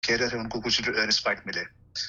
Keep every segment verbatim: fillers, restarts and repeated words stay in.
Carer है उनको कुछ रिस्पेक्ट मिले।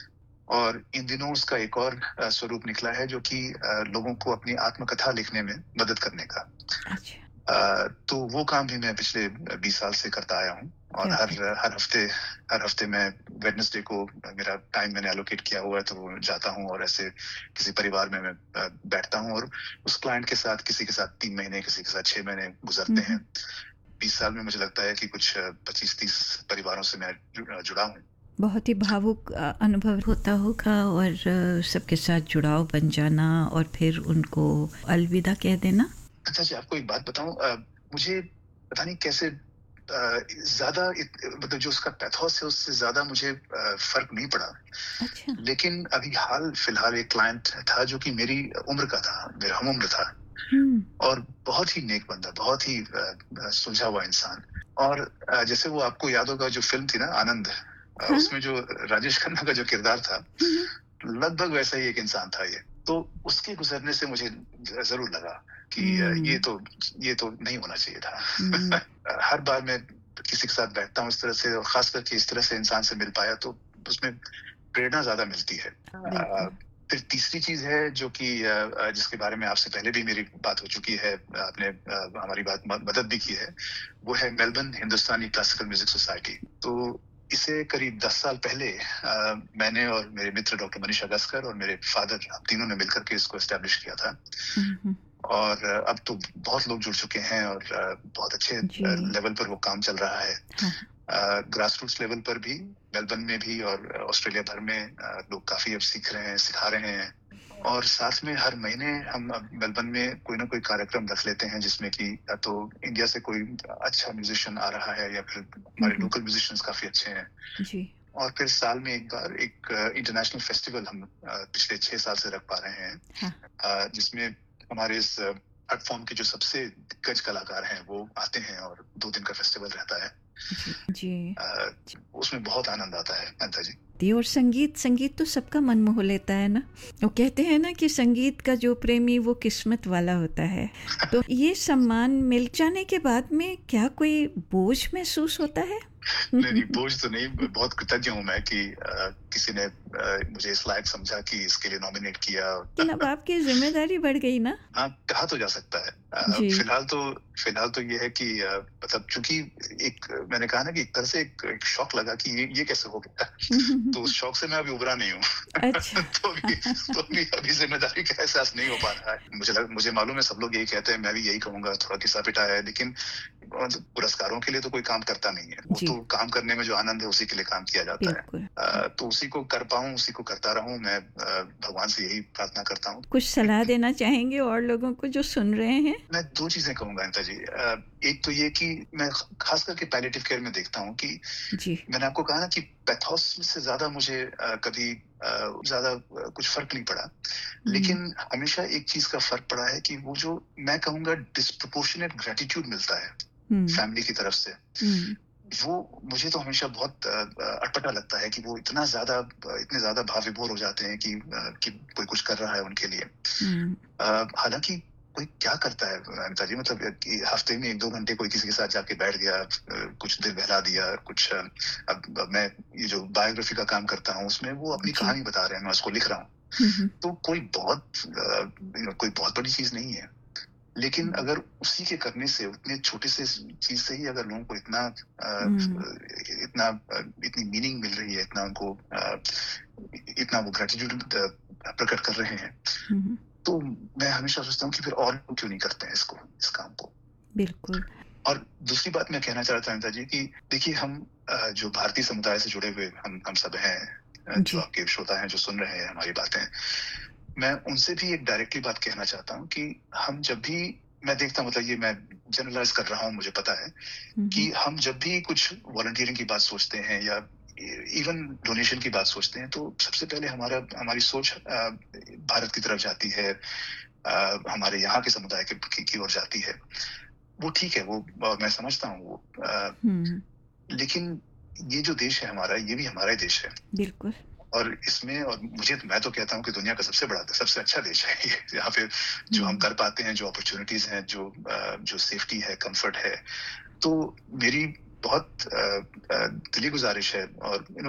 और इन दिनों उसका एक और अ, स्वरूप निकला है जो कि अ, लोगों को अपनी आत्मकथा लिखने में मदद करने का। अच्छा। अ, तो वो काम भी मैं पिछले बीस साल से करता आया हूँ और क्या हर बात! हर हफ्ते हर हफ्ते मैं वेडनेसडे को मेरा टाइम मैंने एलोकेट किया हुआ है, तो जाता हूँ और ऐसे किसी परिवार में मैं अ, बैठता हूँ और उस क्लाइंट के साथ किसी के साथ तीन महीने, किसी के साथ छह महीने हुँ, गुज़रते हैं। हुँ। बीस साल में मुझे लगता है कि कुछ पच्चीस तीस परिवारों से मैं जु जुड़ा हूँ। बहुत ही भावुक अ, अनुभव होता होगा और अ, सबके साथ जुड़ाव बन जाना और फिर उनको अलविदा कह देना। अच्छा जी, आपको एक बात बताऊँ, अ, मुझे पता नहीं कैसे अ, ज़्यादा इत मतलब जो उसका पैथोस है उससे ज़्यादा मुझे अ, फ़र्क नहीं पड़ा। अच्छा। लेकिन अभी हाल-फिलहाल एक क्लाइंट था जो कि मेरी उम्र का था, मेरा हम-उम्र था हुँ। और बहुत ही नेक बंदा, बहुत ही अ अ, सुलझा हुआ इंसान। और अ, जैसे वो आपको याद होगा जो फ़िल्म थी ना आनंद, अ, हाँ। उसमें जो राजेश खन्ना का जो किरदार था, हुँ, हुँ। लगभग वैसा ही एक इंसान था ये। तो उसके गुज़रने से मुझे ज ज़रूर लगा कि अ, ये हुँ। तो ये तो नहीं होना चाहिए था। हुँ। अ, हर बार मैं किसी के साथ बैठता हूँ इस तरह से और ख़ास करके इस तरह से इंसान से मिल पाया तो उसमें प्रेरणा ज़्यादा मिलती है। अ, बिल्कुल। फिर तीसरी चीज़ है जो कि अ अ, जिसके बारे में आपसे पहले भी मेरी बात हो चुकी है, आपने अ, हमारी बात म मदद भी की है, वो है मेलबर्न हिंदुस्तानी क्लासिकल म्यूज़िक सोसाइटी। तो इसे करीब दस साल पहले अ, मैंने और मेरे मित्र डॉक्टर मनीष अगस्कर और मेरे फ़ादर, हम तीनों ने मिलकर के इसको एस्टेब्लिश किया था। हुँ, हुँ। और अ, अब तो बहुत लोग जुड़ चुके हैं और अ, बहुत अच्छे अ, जी। लेवल पर वो काम चल रहा है। हाँ। अ, ग्रास रूट्स लेवल पर भी, मेलबर्न में भी और ऑस्ट्रेलिया भर में अ, लोग काफ़ी अब सीख रहे हैं, सिखा रहे हैं। और साथ में हर महीने हम अब मेलबर्न में कोई ना कोई कार्यक्रम रख लेते हैं जिसमें कि या तो इंडिया से कोई अच्छा म्यूजिशियन आ रहा है या फिर हुँ, हमारे हुँ। लोकल म्यूजिशियंस काफ़ी अच्छे हैं। जी। और फिर साल में एक बार एक इंटरनेशनल फेस्टिवल हम अ, पिछले छह साल से रख पा रहे हैं, हाँ। अ, जिसमें हमारे इस आर्ट फॉर्म के जो सबसे दिग्गज कलाकार हैं वो आते हैं और दो दिन का फेस्टिवल रहता है। जी, जी। अ, उसमें बहुत आनंद आता है अनिता जी। दी और संगीत संगीत तो सबका मन मोह लेता है ना। वो कहते हैं ना कि संगीत का जो प्रेमी वो किस्मत वाला होता है। तो ये सम्मान मिल जाने के बाद में क्या कोई बोझ महसूस होता है? नहीं, नहीं, बोझ तो नहीं, ब बहुत कृतज्ञ हूँ मैं कि अ, किसी ने अ, मुझे इस लायक समझा कि इसके लिए नॉमिनेट किया। लेकिन अब आपकी ज़िम्मेदारी बढ़ गई ना? हाँ, कहा तो जा सकता है। अ, जी। फिलहाल तो फिलहाल तो ये है कि अ, मतलब चूँकि एक मैंने कहा ना कि एक तरह से एक एक शॉक लगा कि ये ये कैसे हो गया? तो उस शॉक से मैं अभी उभरा नहीं हूँ। अच्छा। तो भी तो भी अभी ज़िम्मेदारी का एहसास नहीं हो पा रहा है। मुझे लग मुझे मालूम है सब लोग यही कहते हैं, मैं भी यही कहूँगा, थोड़ा घिसा-पिटा है, लेकिन अ, पुरस्कारों के लिए तो कोई काम करता नहीं है। वो जी, तो काम करने में जो आनंद है उसी के लिए काम किया जाता है। बिल्कुल। अ, तो उसी को कर पाऊँ, उसी को करता रहूँ, मैं अ, भगवान से यही प्रार्थना करता हूँ। कुछ सलाह देना चाहेंगे और लोगों को जो सुन रहे हैं? मैं दो चीज़ें कहूँगा अनिता जी। अ, एक तो ये कि मैं ख़ ख़ास करके पैलिएटिव केयर में देखता हूँ कि जी। मैंने आपको कहा ना कि पैथोस से ज़्यादा मुझे अ, कभी अ, ज़्यादा अ, कुछ फ़र्क नहीं पड़ा। हुँ, लेकिन हमेशा एक चीज़ का फ़र्क पड़ा है कि वो जो मैं कहूँगा डिस्प्रोपोर्शनेट ग्रैटिट्यूड मिलता है हुँ, फैमिली की तरफ से, हुँ, वो मुझे तो हमेशा बहुत अ, अ, अटपटा लगता है कि वो इतना ज़्यादा अ, इतने ज़्यादा भाव विभोर हो जाते हैं कि अ, कि कोई कुछ कर रहा है उनके लिए। हुँ, अ, हालाँकि कोई क्या करता है अनिता जी, मतलब अ, कि हफ्ते में एक दो घंटे कोई किसी के साथ जाके बैठ गया, अ, कुछ देर बहला दिया, कुछ अ, अब अब मैं ये जो बायोग्राफी का काम करता हूँ, उसमें वो अपनी जी। कहानी बता रहे हैं, मैं उसको लिख रहा हूँ। हुँ, हुँ, तो कोई बहुत अ, यू नो कोई बहुत बड़ी चीज़ नहीं है। लेकिन हुँ, अगर उसी के करने से, उतने छोटे से चीज़ से ही अगर लोगों को इतना अ, हुँ, इतना अ, इतनी मीनिंग मिल रही है, इतना उनको अ, इतना वो ग्रैटिट्यूड अ, प्रकट कर रहे हैं, हुँ, हुँ, तो मैं हमेशा सोचता हूँ कि फिर और लोग क्यों नहीं करते हैं इसको, इस काम को। बिल्कुल। और दूसरी बात मैं कहना चाह रहा था अनिता जी कि देखिए हम अ, जो भारतीय समुदाय से जुड़े हुए हम हम सब हैं, अ, जो जी, आपके श्रोता हैं जो सुन रहे हैं हमारी बातें, मैं उनसे भी एक डायरेक्टली बात कहना चाहता हूँ कि हम जब भी, मैं देखता हूँ, मतलब ये मैं जनरलाइज कर रहा हूँ, मुझे पता है हुँ, हुँ, कि हम जब भी कुछ वॉलंटियरिंग की बात सोचते हैं या इवन डोनेशन की बात सोचते हैं, तो सबसे पहले हमारा हमारी सोच अ, भारत की तरफ जाती है, अ, हमारे यहाँ के समुदाय के की, की ओर जाती है। वो ठीक है, वो अ, मैं समझता हूँ वो, अ, हुँ, लेकिन ये जो देश है हमारा, ये भी हमारा ही देश है। बिल्कुल। और इसमें, और मुझे मैं तो कहता हूँ कि दुनिया का सबसे बड़ा, सबसे अच्छा देश है ये। यहाँ पे जो हम हुँ, कर पाते हैं, जो अपॉर्चुनिटीज हैं, जो अ, जो सेफ्टी है, कंफर्ट है, तो मेरी बहुत अ, अ, दिली गुजारिश है और यू नो